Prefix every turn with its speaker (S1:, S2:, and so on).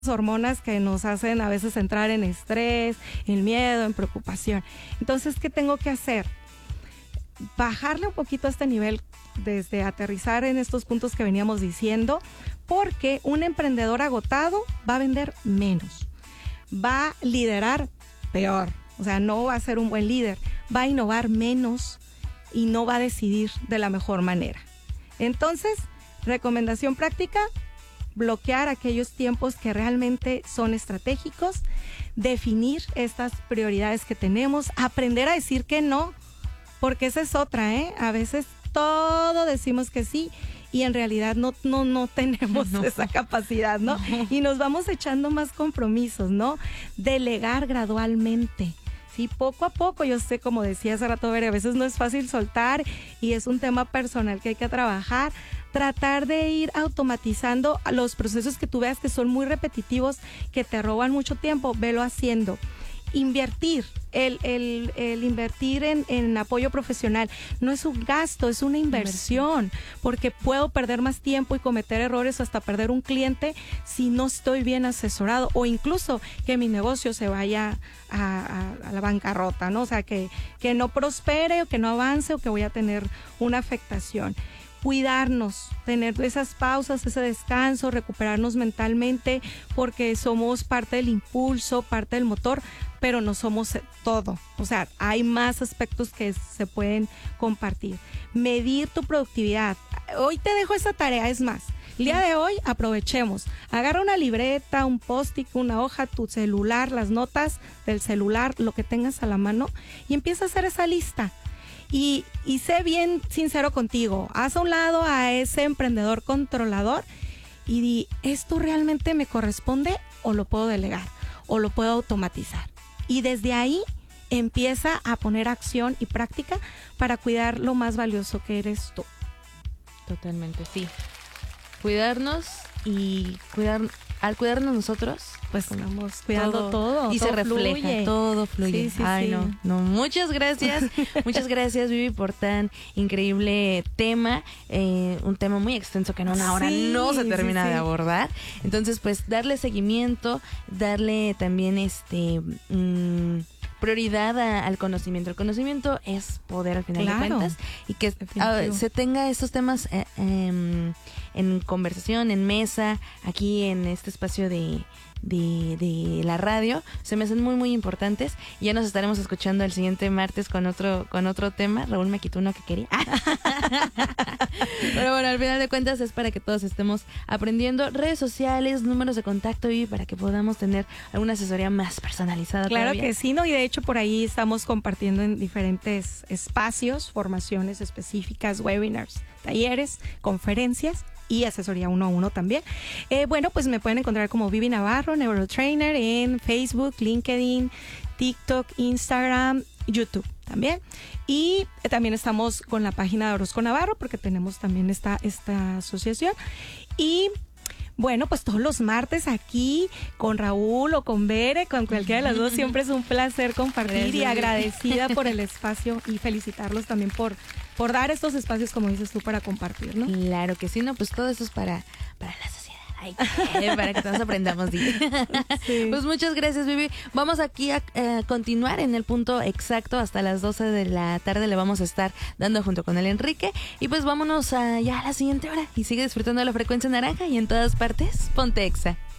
S1: hormonas que nos hacen a veces entrar en estrés, en miedo, en preocupación. Entonces, ¿qué tengo que hacer? Bajarle un poquito a este nivel, desde aterrizar en estos puntos que veníamos diciendo, porque un emprendedor agotado va a vender menos, va a liderar peor, o sea, no va a ser un buen líder, va a innovar menos y no va a decidir de la mejor manera. Entonces, recomendación práctica: bloquear aquellos tiempos que realmente son estratégicos, definir estas prioridades que tenemos, aprender a decir que no, porque esa es otra, A veces todo decimos que sí y en realidad no tenemos esa capacidad, ¿no? Y nos vamos echando más compromisos, ¿no? Delegar gradualmente. Sí, poco a poco. Yo sé, como decía hace rato, a veces no es fácil soltar y es un tema personal que hay que trabajar. Tratar de ir automatizando los procesos que tú veas que son muy repetitivos, que te roban mucho tiempo, velo haciendo. Invertir, el invertir en apoyo profesional no es un gasto, es una inversión, porque puedo perder más tiempo y cometer errores, hasta perder un cliente si no estoy bien asesorado, o incluso que mi negocio se vaya a la bancarrota, ¿no? O sea, que no prospere o que no avance o que voy a tener una afectación. Cuidarnos, tener esas pausas, ese descanso, recuperarnos mentalmente, porque somos parte del impulso, parte del motor, pero no somos todo. O sea, hay más aspectos que se pueden compartir. Medir tu productividad. Hoy te dejo esa tarea, es más. El día de hoy aprovechemos. Agarra una libreta, un post-it, una hoja, tu celular, las notas del celular, lo que tengas a la mano, y empieza a hacer esa lista. Y sé bien sincero contigo, haz a un lado a ese emprendedor controlador y di, ¿esto realmente me corresponde o lo puedo delegar o lo puedo automatizar? Y desde ahí empieza a poner acción y práctica para cuidar lo más valioso que eres tú.
S2: Totalmente, sí. Cuidarnos y al cuidarnos nosotros,
S1: pues estamos cuidando todo
S2: y todo se refleja, fluye. Todo fluye.
S1: Sí,
S2: Ay,
S1: sí.
S2: No, muchas gracias. Muchas gracias, Vivi, por tan increíble tema, un tema muy extenso que en una hora no se termina de abordar. Entonces, pues darle seguimiento, darle también prioridad al conocimiento. El conocimiento es poder, al final de cuentas, y que se tenga estos temas en conversación, en mesa, aquí en este espacio de la radio, se me hacen muy muy importantes. Y ya nos estaremos escuchando el siguiente martes con otro tema. Raúl me quitó uno que quería. Pero bueno, al final de cuentas es para que todos estemos aprendiendo. Redes sociales, números de contacto, y para que podamos tener alguna asesoría más personalizada.
S1: Claro
S2: todavía.
S1: Que sí, ¿no? Y de hecho por ahí estamos compartiendo en diferentes espacios, formaciones específicas, webinars, talleres, conferencias y asesoría 1-a-1 también. Bueno, pues me pueden encontrar como Vivi Navarro, Neurotrainer, en Facebook, LinkedIn, TikTok, Instagram, YouTube también. Y también estamos con la página de Orozco Navarro, porque tenemos también esta asociación. Y bueno, pues todos los martes aquí con Raúl o con Bere, con cualquiera de las dos, siempre es un placer compartir. Gracias, y agradecida por el espacio, y felicitarlos también por dar estos espacios, como dices tú, para compartir, ¿no?
S2: Claro que sí, no, pues todo eso es para la sociedad. Ay, para que todos aprendamos. Sí. Pues muchas gracias, Vivi. Vamos aquí a continuar en el punto exacto. Hasta las 12 de la tarde le vamos a estar dando junto con el Enrique. Y pues vámonos ya a la siguiente hora. Y sigue disfrutando de la frecuencia naranja, y en todas partes, ponte Exa.